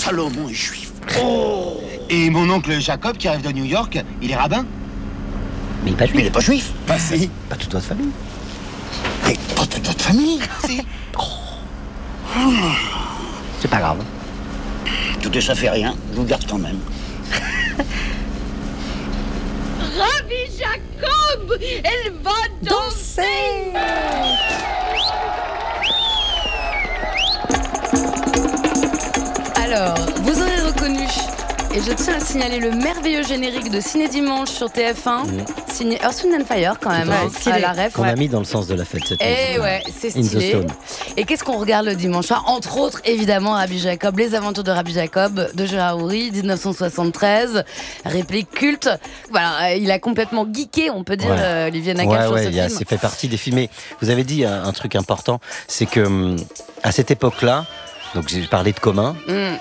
Salomon est juif. Oh. Et mon oncle Jacob, qui arrive de New York, il est rabbin. Mais il n'est pas juif. Mais il n'est pas juif. Bah si. Pas toute votre famille. Mais pas toute notre famille. Si. C'est pas grave. Écoutez, ça fait rien. Je vous garde quand même. Rabbi Jacob, elle va danser. Alors, vous aurez reconnu, et je tiens à signaler le merveilleux générique de Ciné Dimanche sur TF1, signé Earth, Wind & Fire quand même, à la ref. Qu'on a mis dans le sens de la fête cette Et ouais, c'est stylé. Et qu'est-ce qu'on regarde le dimanche soir? Entre autres, évidemment, Rabbi Jacob, Les Aventures de Rabbi Jacob, de Gérard Houry, 1973, réplique culte. Voilà, il a complètement geeké, on peut dire, Olivier Nakache sur ce film. Ça fait partie des films. Mais vous avez dit un truc important, c'est que à cette époque-là, donc j'ai parlé de commun.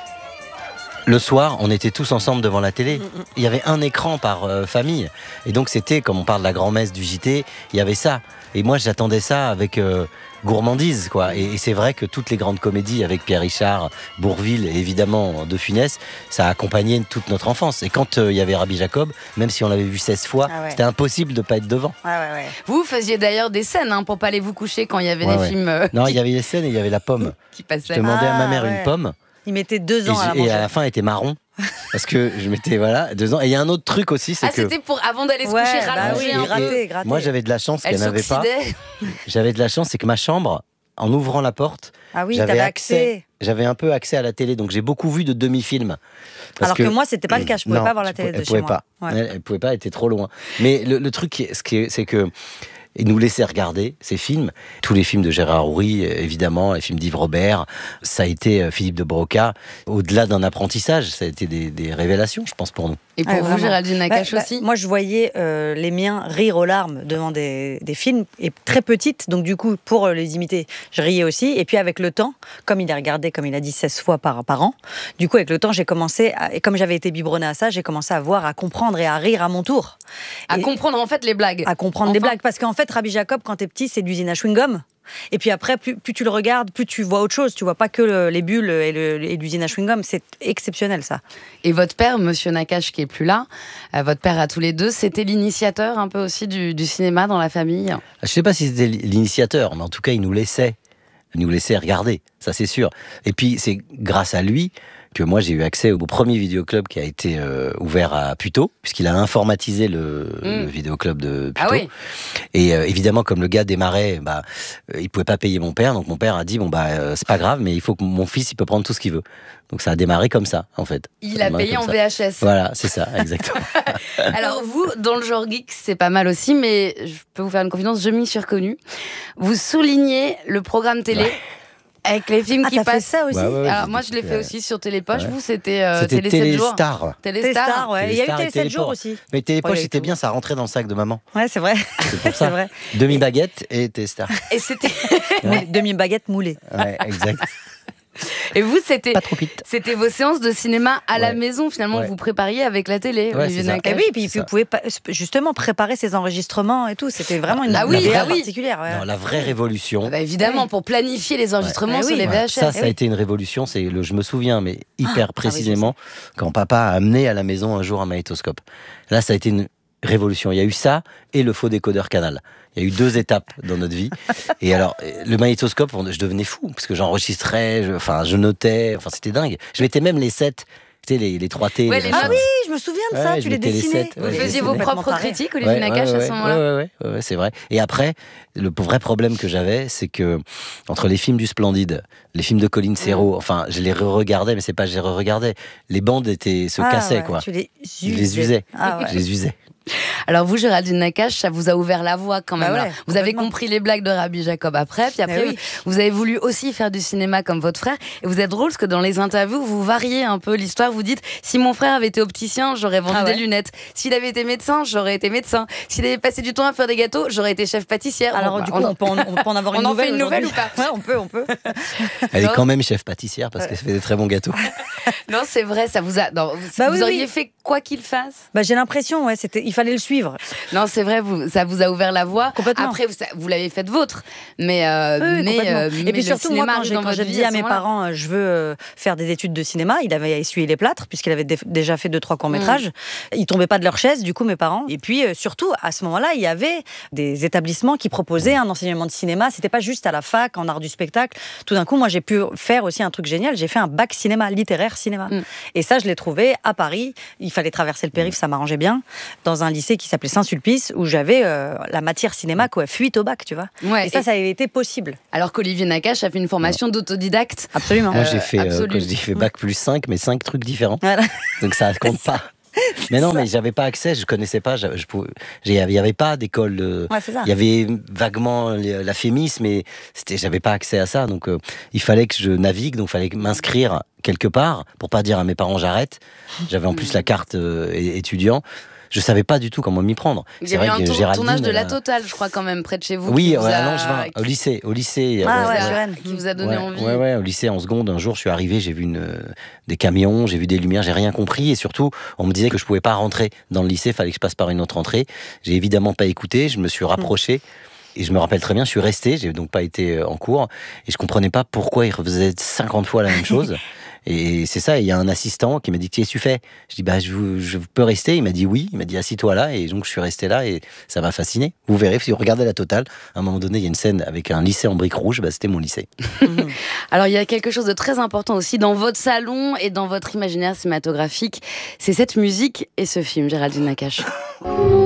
Le soir, on était tous ensemble devant la télé. Il y avait un écran par famille. Et donc c'était, comme on parle de la grand-messe du JT, il y avait ça. Et moi, j'attendais ça avec gourmandise, quoi. Et c'est vrai que toutes les grandes comédies avec Pierre Richard, Bourvil et évidemment De Funès, ça a accompagné toute notre enfance. Et quand il y avait Rabbi Jacob, même si on l'avait vu 16 fois, c'était impossible de ne pas être devant. Vous faisiez d'ailleurs des scènes pour pas aller vous coucher quand il y avait des films. Non, il y avait les scènes et il y avait la pomme. Qui passaient. Je demandais à ma mère une pomme. Il mettait 2 ans à la manger. Et à la fin, elle était marron. Parce que je mettais 2 ans. Et il y a un autre truc aussi, c'est que... c'était pour avant d'aller se coucher, rallonger un peu. Gratter. Moi, j'avais de la chance qu'elle n'avait pas. J'avais de la chance, c'est que ma chambre, en ouvrant la porte, j'avais accès. J'avais un peu accès à la télé, donc j'ai beaucoup vu de demi-films. Alors que moi, c'était pas le cas. Je pouvais pas voir la télé de chez moi. Elle pouvait pas, elle était trop loin. Mais le truc, c'est que et nous laisser regarder ces films. Tous les films de Gérard Houry, évidemment, les films d'Yves Robert, ça a été Philippe de Broca. Au-delà d'un apprentissage, ça a été des révélations, je pense, pour nous. Et pour vous, Géraldine Nakache aussi? Moi, je voyais les miens rire aux larmes devant des films, et très petites, donc du coup, pour les imiter, je riais aussi. Et puis avec le temps, comme il a regardé, comme il a dit, 16 fois par an, du coup, avec le temps, j'ai commencé, et comme j'avais été biberonnée à ça, j'ai commencé à voir, à comprendre et à rire à mon tour. À comprendre en fait les blagues. À comprendre les blagues, parce qu'en fait, Rabbi Jacob, quand t'es petit, c'est de l'usine à chewing-gum. Et puis après, plus tu le regardes, plus tu vois autre chose. Tu vois pas que les bulles et l'usine à chewing-gum. C'est exceptionnel, ça. Et votre père, Monsieur Nakache, qui est plus là, votre père à tous les deux, c'était l'initiateur un peu aussi du cinéma dans la famille? Je sais pas si c'était l'initiateur, mais en tout cas, il nous laissait regarder. Ça, c'est sûr. Et puis, c'est grâce à lui que moi j'ai eu accès au premier vidéoclub qui a été ouvert à Puteaux, puisqu'il a informatisé le vidéoclub de Puteaux. Ah oui. Et évidemment, comme le gars démarrait, il pouvait pas payer mon père, donc mon père a dit c'est pas grave, mais il faut que mon fils il peut prendre tout ce qu'il veut. Donc ça a démarré comme ça, en fait. Il a payé en VHS. Voilà, c'est ça, exactement. Alors vous, dans le genre geek, c'est pas mal aussi, mais je peux vous faire une confidence, je m'y suis reconnue. Vous soulignez le programme télé. Avec les films qui passent. Ça aussi. Alors moi je l'ai fait aussi sur Télépoche. Vous c'était Télé 7 jours. Téléstar, ouais. Il y a eu Télé 7 jours aussi. Mais Télépoche c'était bien, ça rentrait dans le sac de maman. Ouais, c'est vrai. C'est pour ça. Vrai. Demi-baguette et Téléstar. Et c'était demi-baguette moulée. Ouais, exact. Et vous, pas trop vite. C'était vos séances de cinéma à la maison, finalement, vous prépariez avec la télé, Olivier Nakache. Et oui, puis vous pouvez justement préparer ces enregistrements et tout. C'était vraiment une idée particulière. Ouais. Non, la vraie révolution. Évidemment, pour planifier les enregistrements sur les VHS. Ça a été une révolution. Je me souviens, mais hyper précisément, quand papa a amené à la maison un jour un magnétoscope. Là, ça a été une révolution. Il y a eu ça et le faux décodeur Canal. Il y a eu 2 étapes dans notre vie. Et alors, le magnétoscope, je devenais fou, parce que j'enregistrais, je notais, c'était dingue. Je mettais même les 7, tu sais, les 3T. Ah oui, je me souviens de ça, tu les dessinais. Vous faisiez vos propres critiques, Olivier Nakache, à ce moment-là. Ouais, c'est vrai. Et après, le vrai problème que j'avais, c'est que, entre les films du Splendide, les films de Colin Serrault, je les re-regardais, mais c'est pas que je les re-regardais. Les bandes se cassaient, quoi. Tu les usais. Je les usais. Je les usais. Alors vous, Géraldine Nakache, ça vous a ouvert la voie quand même. Vous avez compris les blagues de Rabbi Jacob après, puis après vous avez voulu aussi faire du cinéma comme votre frère. Et vous êtes drôle parce que dans les interviews, vous variez un peu l'histoire. Vous dites, si mon frère avait été opticien, j'aurais vendu des lunettes. S'il avait été médecin, j'aurais été médecin. S'il avait passé du temps à faire des gâteaux, j'aurais été chef pâtissière. Alors du coup, on peut en avoir une nouvelle. On en fait une nouvelle ou pas? Ouais, on peut. Elle est quand même chef pâtissière parce qu'elle fait des très bons gâteaux. Non, c'est vrai, ça vous a. Non, vous auriez fait quoi qu'il fasse. J'ai l'impression, il fallait le suivre. Non, c'est vrai, ça vous a ouvert la voie. Complètement. Après, vous l'avez fait de vôtre. Mais, et puis surtout, moi, quand j'ai dit à mes parents, je veux faire des études de cinéma, il avait essuyé les plâtres, puisqu'il avait déjà fait 2-3 courts-métrages. Ils tombaient pas de leur chaise, du coup, mes parents. Et puis, surtout, à ce moment-là, il y avait des établissements qui proposaient un enseignement de cinéma. C'était pas juste à la fac, en art du spectacle. Tout d'un coup, moi, j'ai pu faire aussi un truc génial. J'ai fait un bac cinéma, littéraire cinéma. Et ça, je l'ai trouvé à Paris. Il fallait traverser le périph', ça m'arrangeait bien, dans un lycée qui s'appelait Saint-Sulpice, où j'avais la matière cinéma, fuite au bac, tu vois. Ouais, et ça avait été possible. Alors qu'Olivier Nakache a fait une formation d'autodidacte. Absolument. Moi, j'ai fait, j'ai fait bac plus 5, mais 5 trucs différents. Voilà. Donc ça compte pas. Mais non, mais j'avais pas accès, je connaissais pas, il y avait pas d'école. Il y avait vaguement la Fémis, mais j'avais pas accès à ça, donc il fallait que je navigue, donc il fallait m'inscrire quelque part pour pas dire à mes parents j'arrête. J'avais en plus la carte étudiant. Je savais pas du tout comment m'y prendre. Il y avait un tournage de La Totale, je crois, quand même, près de chez vous. Oui, à Langevin, au lycée. Qui vous a donné envie. Ouais, au lycée, en seconde, un jour, je suis arrivé, j'ai vu des camions, j'ai vu des lumières, j'ai rien compris. Et surtout, on me disait que je pouvais pas rentrer dans le lycée, il fallait que je passe par une autre entrée. J'ai évidemment pas écouté, je me suis rapproché. Et je me rappelle très bien, je suis resté, j'ai donc pas été en cours. Et je comprenais pas pourquoi ils refaisaient 50 fois la même chose. Et c'est ça, il y a un assistant qui m'a dit, qu'est-ce que tu fais? Je dis, je peux rester. Il m'a dit oui, il m'a dit, assis-toi là. Et donc je suis resté là et ça m'a fasciné. Vous verrez, si vous regardez La Totale, à un moment donné, il y a une scène avec un lycée en briques rouges, c'était mon lycée. Alors il y a quelque chose de très important aussi dans votre salon et dans votre imaginaire cinématographique, c'est cette musique et ce film, Géraldine Nakache.